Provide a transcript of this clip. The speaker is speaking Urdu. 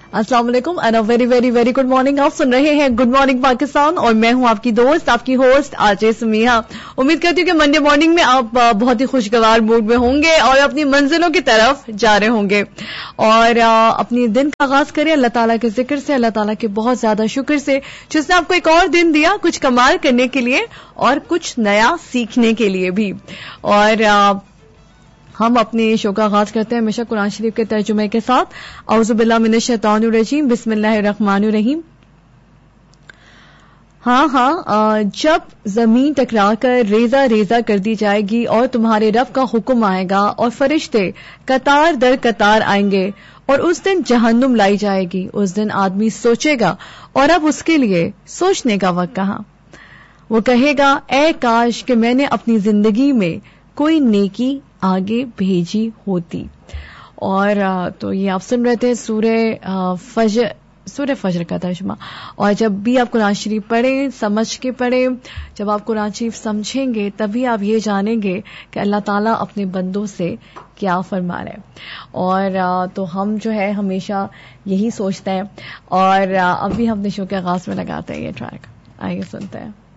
السلام علیکم and a very very very good morning. آپ سن رہے ہیں گڈ مارننگ پاکستان اور میں ہوں آپ کی دوست, آپ کی ہوسٹ آرجے سمیحہ. امید کرتی ہوں کہ منڈے مارننگ میں آپ بہت ہی خوشگوار موڈ میں ہوں گے اور اپنی منزلوں کی طرف جا رہے ہوں گے اور اپنی دن کا آغاز کریں اللہ تعالیٰ کے ذکر سے, اللہ تعالیٰ کے بہت زیادہ شکر سے جس نے آپ کو ایک اور دن دیا کچھ کمال کرنے کے لیے اور کچھ نیا سیکھنے کے لیے بھی. اور ہم اپنے شو کا آغاز کرتے ہیں ہمیشہ قرآن شریف کے ترجمے کے ساتھ. اعوذ باللہ من الشیطان الرجیم, بسم اللہ الرحمن الرحیم. ہاں جب زمین ٹکرا کر ریزہ ریزہ کر دی جائے گی اور تمہارے رب کا حکم آئے گا اور فرشتے قطار در قطار آئیں گے اور اس دن جہنم لائی جائے گی. اس دن آدمی سوچے گا اور اب اس کے لیے سوچنے کا وقت کہاں. وہ کہے گا اے کاش کہ میں نے اپنی زندگی میں کوئی نیکی آگے بھیجی ہوتی. اور تو یہ آپ سن رہے تھے سورہ فجر کا ترجمہ. اور جب بھی آپ قرآن شریف پڑھیں سمجھ کے پڑھیں, جب آپ قرآن شریف سمجھیں گے تبھی آپ یہ جانیں گے کہ اللہ تعالیٰ اپنے بندوں سے کیا فرما رہے ہیں. اور تو ہم جو ہے ہمیشہ یہی سوچتے ہیں اور اب بھی ہم نے شو کے آغاز میں لگاتے ہیں یہ ٹریک, آئیے سنتے ہیں.